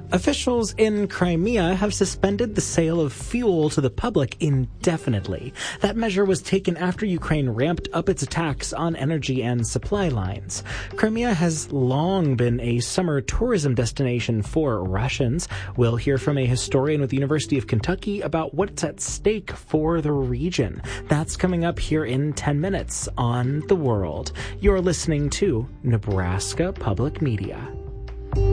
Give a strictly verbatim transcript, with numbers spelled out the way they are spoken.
Officials in Crimea have suspended the sale of fuel to the public indefinitely. That measure was taken after Ukraine ramped up its attacks on energy and supply lines. Crimea has long been a summer tourism destination for Russians. We'll hear from a historian with the University of Kentucky about what's at stake for the region. That's coming up here in ten minutes on The World. You're listening to Nebraska Public Media.